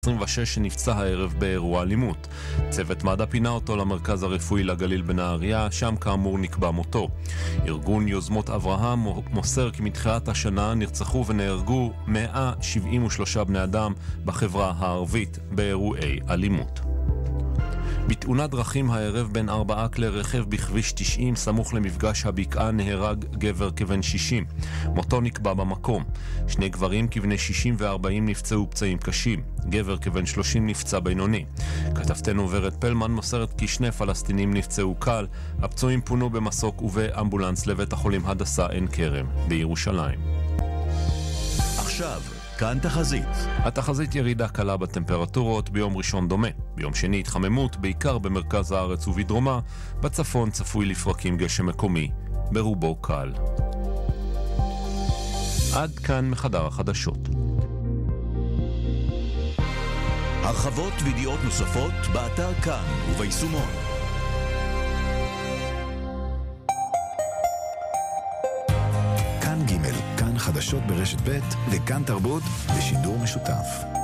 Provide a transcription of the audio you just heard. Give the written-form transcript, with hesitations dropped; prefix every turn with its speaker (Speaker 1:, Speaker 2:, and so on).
Speaker 1: 26 שנפצע הערב באירוע אלימות. צוות מד"א פינה אותו למרכז הרפואי לגליל בנהריה, שם כאמור נקבע מותו. ארגון יוזמות אברהם מוסר כי מתחילת השנה נרצחו ונהרגו 173 בני אדם בחברה הערבית באירועי אלימות. בתאונת דרכים הערב בין 4 כלי רכב בכביש 90 סמוך למפגש הבקעה נהרג גבר כבן 60. מותו נקבע במקום. 2 גברים כבני 60 ו-40 נפצעו פצעים קשים. גבר כבן 30 נפצע בינוני. כתבתנו ורד פלמן מוסרת כי 2 פלסטינים נפצעו קל. הפצועים פונו במסוק ובאמבולנס לבית החולים הדסה עין כרם בירושלים.
Speaker 2: עכשיו כאן תחזית.
Speaker 1: התחזית ירידה קלה בטמפרטורות, ביום ראשון דומה. ביום שני התחממות, בעיקר במרכז הארץ ובדרומה. בצפון צפוי לפרקים גשם מקומי, ברובו קל. עד כאן מחדר החדשות.
Speaker 2: הרחבות וידיעות נוספות באתר כאן וביישומון. כאן ג', כאן חדשות ברשת ב' וכאן תרבות בשידור משותף.